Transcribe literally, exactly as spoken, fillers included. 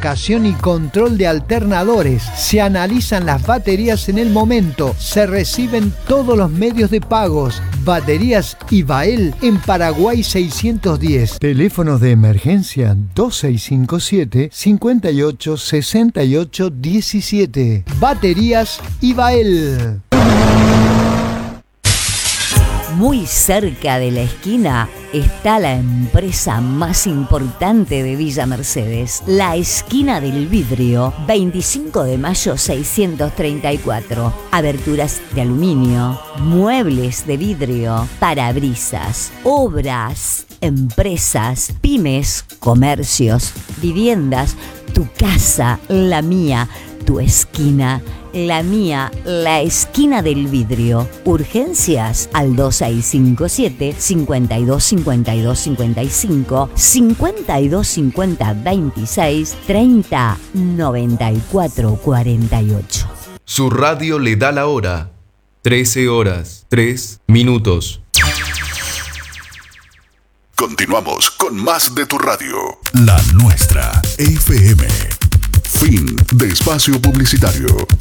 colocación y control de alternadores. Se analizan las baterías en el momento. Se reciben todos los medios de pagos. Baterías Ivael en Paraguay seiscientos diez. Teléfonos de emergencia dos seis cinco siete, cinco ocho, seis ocho uno siete. Baterías Ivael. Muy cerca de la esquina está la empresa más importante de Villa Mercedes, la Esquina del Vidrio, veinticinco de mayo seiscientos treinta y cuatro. Aberturas de aluminio, muebles de vidrio, parabrisas, obras, empresas, pymes, comercios, viviendas, tu casa, la mía, tu esquina, la mía, la Esquina del Vidrio. Urgencias al dos seis cinco siete, cinco dos cinco dos cinco cinco, cinco dos cinco cero, veintiséis, treinta, noventa y cuatro, cuarenta y ocho. Su radio le da la hora. trece horas, tres minutos. Continuamos con más de tu radio. La nuestra, F M. Fin de espacio publicitario.